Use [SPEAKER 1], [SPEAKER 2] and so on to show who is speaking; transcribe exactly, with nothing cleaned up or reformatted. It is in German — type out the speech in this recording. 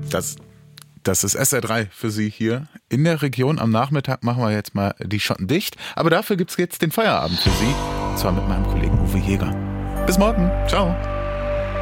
[SPEAKER 1] Das, das ist S R drei für Sie hier in der Region. Am Nachmittag machen wir jetzt mal die Schotten dicht. Aber dafür gibt's jetzt den Feierabend für Sie. Und zwar mit meinem Kollegen Uwe Jäger. Bis morgen. Ciao.